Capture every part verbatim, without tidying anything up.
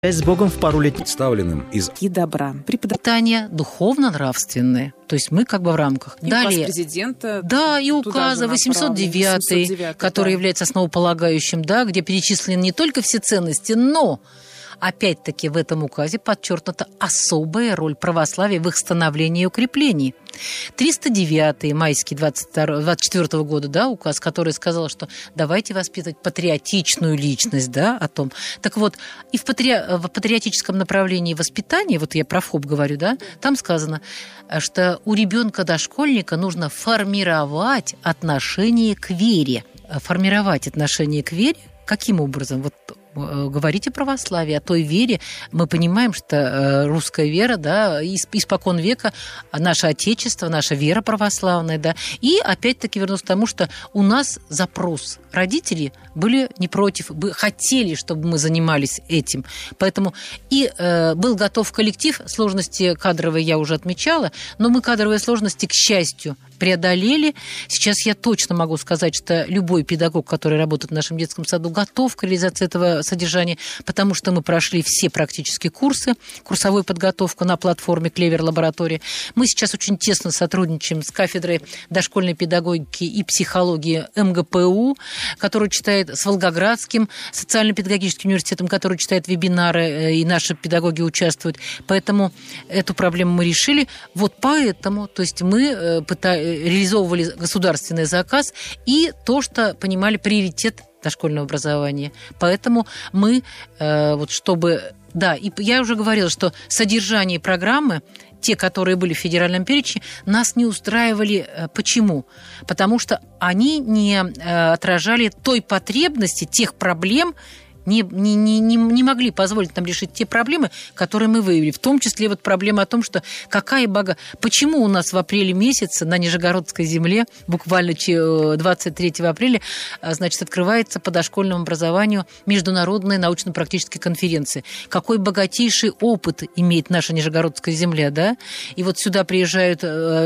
С Богом в пару лет представленным из и добра. Преподавание духовно-нравственное. То есть мы как бы в рамках. И Далее, указ президента. да, и указа восемьсот девятый, который да. является основополагающим, да, где перечислены не только все ценности, но опять-таки в этом указе подчеркнута особая роль православия в их становлении и укреплении. триста девятый майский двадцать четвёртого года, да, указ, который сказал, что давайте воспитывать патриотичную личность, да, о том. Так вот, и в, патри... в патриотическом направлении воспитания, вот я про ФОП говорю, да, там сказано, что у ребенка-дошкольника нужно формировать отношение к вере. Формировать отношение к вере каким образом? Вот говорите православие, о той вере. Мы понимаем, что русская вера, да, испокон века, наше Отечество, наша вера православная, да. И опять-таки вернусь к тому, что у нас запрос. Родители были не против, хотели, чтобы мы занимались этим. Поэтому и э, был готов коллектив. Сложности кадровые я уже отмечала, но мы кадровые сложности, к счастью, преодолели. Сейчас я точно могу сказать, что любой педагог, который работает в нашем детском саду, готов к реализации этого содержания, потому что мы прошли все практически курсы, курсовую подготовку на платформе «Клевер Лаборатория». Мы сейчас очень тесно сотрудничаем с кафедрой дошкольной педагогики и психологии эм гэ пэ у, который читает, с Волгоградским социально-педагогическим университетом, который читает вебинары, и наши педагоги участвуют. Поэтому эту проблему мы решили. Вот поэтому, то есть мы пытаемся реализовывали государственный заказ и то, что понимали приоритет дошкольного образования. Поэтому мы, э, вот чтобы... Да, и я уже говорила, что содержание программы, те, которые были в федеральном перечне, нас не устраивали. Почему? Потому что они не отражали той потребности, тех проблем, Не, не, не, не могли позволить нам решить те проблемы, которые мы выявили. В том числе вот проблема о том, что какая бага... Почему у нас в апреле месяце на Нижегородской земле, буквально двадцать третьего апреля, значит, открывается по дошкольному образованию международная научно-практическая конференция. Какой богатейший опыт имеет наша Нижегородская земля, да? И вот сюда приезжают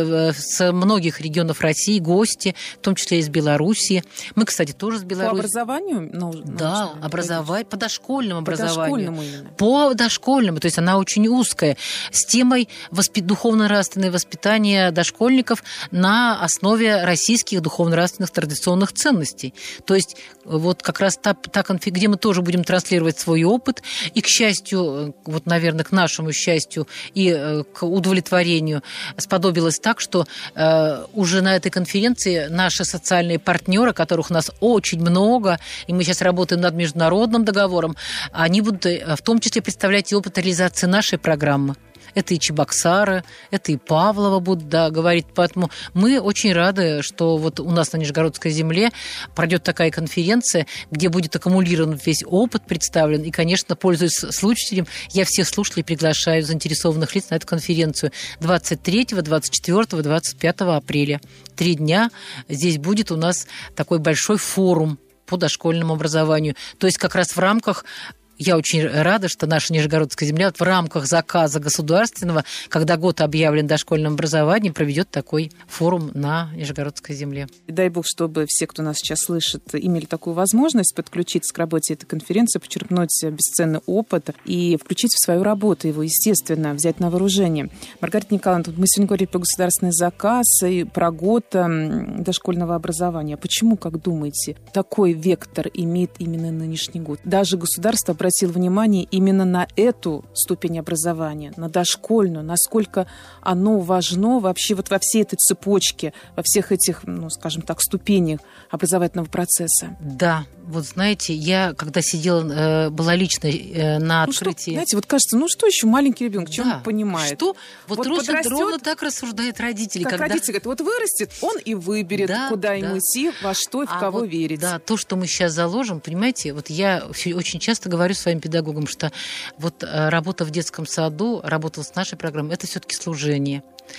с многих регионов России гости, в том числе из Белоруссии. Мы, кстати, тоже с Беларуси. По образованию? Ну, да, образование. По дошкольному по образованию. Дошкольному именно. По дошкольному. То есть она очень узкая. С темой воспи- духовно-нравственное воспитание дошкольников на основе российских духовно-нравственных традиционных ценностей. То есть вот как раз та, та конфи- где мы тоже будем транслировать свой опыт. И, к счастью, вот, наверное, к нашему счастью и э, к удовлетворению сподобилось так, что э, уже на этой конференции наши социальные партнеры, которых у нас очень много, и мы сейчас работаем над международным договором, они будут в том числе представлять и опыт реализации нашей программы. Это и Чебоксары, это и Павлово будут, да, говорить. Поэтому мы очень рады, что вот у нас на Нижегородской земле пройдет такая конференция, где будет аккумулирован весь опыт представлен. И, конечно, пользуясь случаем, я всех слушателей приглашаю, заинтересованных лиц, на эту конференцию двадцать третьего, двадцать четвёртого, двадцать пятого апреля. Три дня здесь будет у нас такой большой форум по дошкольному образованию. То есть как раз в рамках... Я очень рада, что наша Нижегородская земля вот в рамках заказа государственного, когда год объявлен дошкольным образованием, проведет такой форум на Нижегородской земле. И дай бог, чтобы все, кто нас сейчас слышит, имели такую возможность подключиться к работе этой конференции, почерпнуть бесценный опыт и включить в свою работу его, естественно, взять на вооружение. Маргарита Николаевна, мы сегодня говорили про государственный заказ и про год дошкольного образования. Почему, как думаете, такой вектор имеет именно нынешний год? Даже государство обратил внимание именно на эту ступень образования, на дошкольную, насколько оно важно вообще вот во всей этой цепочке, во всех этих, ну, скажем так, ступенях образовательного процесса. Да, вот знаете, я, когда сидела, была лично на открытии... Ну, что, знаете, вот кажется, ну что еще маленький ребенок, что да, он понимает? Что? Вот, вот ровно, подрастет, ровно так рассуждают родители. Как когда... родители говорят, вот вырастет, он и выберет, да, куда да. ему идти, во что и в а кого вот, верить. Да, то, что мы сейчас заложим, понимаете, вот я очень часто говорю своим педагогам, что вот работа в детском саду, работа с нашей программой, это все-таки служение.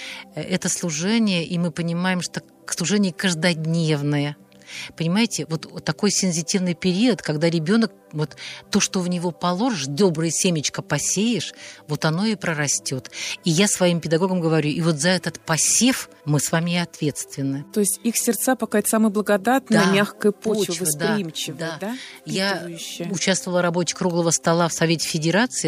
Это служение, и мы понимаем, что служение каждодневное. Понимаете, вот такой сензитивный период, когда ребенок, вот то, что в него положишь, доброе семечко посеешь, вот оно и прорастет. И я своим педагогам говорю, и вот за этот посев мы с вами и ответственны. То есть их сердца пока это самая благодатная, да, мягкая почва, почва восприимчивая, да, да? Я участвовала в работе круглого стола в Совете Федерации.